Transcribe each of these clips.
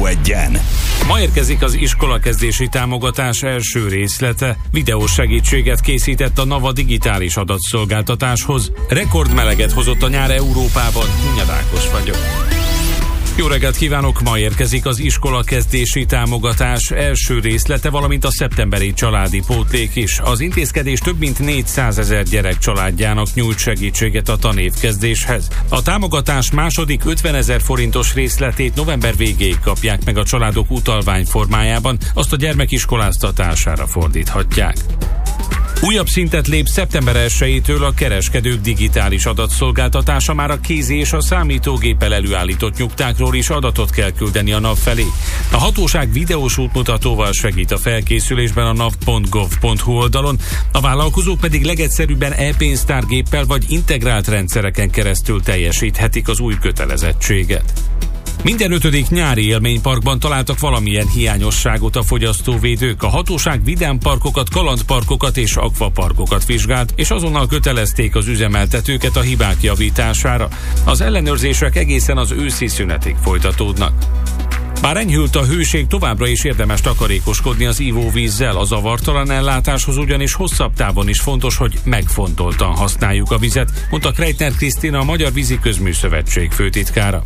Rádió Egyen. Ma érkezik az iskolakezdési támogatás első részlete. Videós segítséget készített a Nava digitális adatszolgáltatáshoz. Rekordmeleget hozott a nyár Európában. Hunyad Ákos vagyok. Jó reggelt kívánok! Ma érkezik az iskolakezdési támogatás első részlete, valamint a szeptemberi családi pótlék is. Az intézkedés több mint 400 000 gyerek családjának nyújt segítséget a tanévkezdéshez. A támogatás második 50 000 forintos részletét november végéig kapják meg a családok utalvány formájában, azt a gyermek iskoláztatására fordíthatják. Újabb szintet lép szeptember 1-től a kereskedők digitális adatszolgáltatása, már a kézi és a számítógéppel előállított nyugtákról is adatot kell küldeni a NAV felé. A hatóság videós útmutatóval segít a felkészülésben a nav.gov.hu oldalon, a vállalkozók pedig legegyszerűbben e-pénztárgéppel vagy integrált rendszereken keresztül teljesíthetik az új kötelezettséget. Minden 5. nyári élményparkban találtak valamilyen hiányosságot a fogyasztóvédők. A hatóság vidámparkokat, kalandparkokat és akvaparkokat vizsgált, és azonnal kötelezték az üzemeltetőket a hibák javítására. Az ellenőrzések egészen az őszi szünetig folytatódnak. Bár enyhült a hőség, továbbra is érdemes takarékoskodni az ivóvízzel. A zavartalan ellátáshoz ugyanis hosszabb távon is fontos, hogy megfontoltan használjuk a vizet, mondta Kreitner Krisztina, a Magyar Vízi Közműszövetség főtitkára.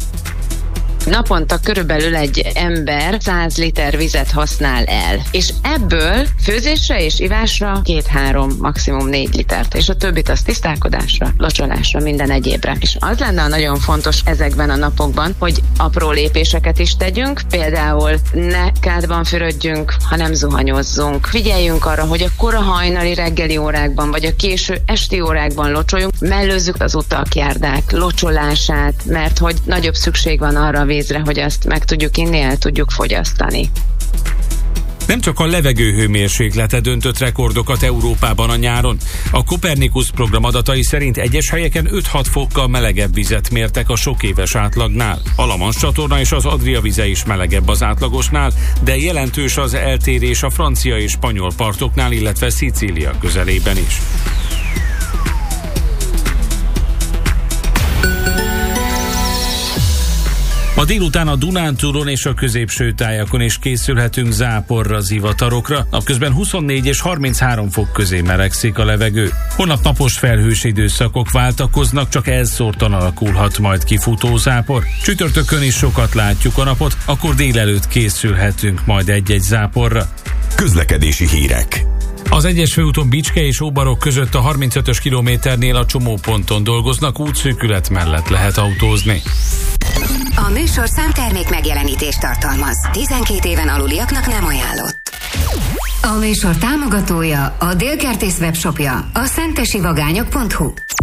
Naponta körülbelül egy ember 100 liter vizet használ el, és ebből főzésre és ivásra 2-3, maximum 4 litert, és a többit az tisztálkodásra, locsolásra, minden egyébre. És az lenne nagyon fontos ezekben a napokban, hogy apró lépéseket is tegyünk, például ne kádban fürödjünk, hanem zuhanyozzunk. Figyeljünk arra, hogy a kora hajnali reggeli órákban, vagy a késő esti órákban locsoljunk, mellőzzük az utak, járdák locsolását, mert hogy nagyobb szükség van arra a vízre, hogy azt meg tudjuk inni, el tudjuk fogyasztani. Nem csak a levegőhőmérséklete döntött rekordokat Európában a nyáron. A Copernicus program adatai szerint egyes helyeken 5-6 fokkal melegebb vizet mértek a sok éves átlagnál. A La Manche csatorna és az Adria vize is melegebb az átlagosnál, de jelentős az eltérés a francia és spanyol partoknál, illetve Szicília közelében is. Ma délután a Dunántúlon és a középső tájakon is készülhetünk záporra, zivatarokra. Napközben 24 és 33 fok közé melegszik a levegő. Holnap napos felhős időszakok váltakoznak, csak elszórtan alakulhat majd kifutó zápor. Csütörtökön is sokat látjuk a napot, akkor délelőtt készülhetünk majd egy-egy záporra. Közlekedési hírek. Az egyes főúton Bicske és Óbarok között a 35-ös kilométernél a csomóponton dolgoznak, útszűkület mellett lehet autózni. A műsor számtermék megjelenítést tartalmaz. 12 éven aluliaknak nem ajánlott. A műsor támogatója, a Dél Kertész webshopja, a szentesivagányok.hu.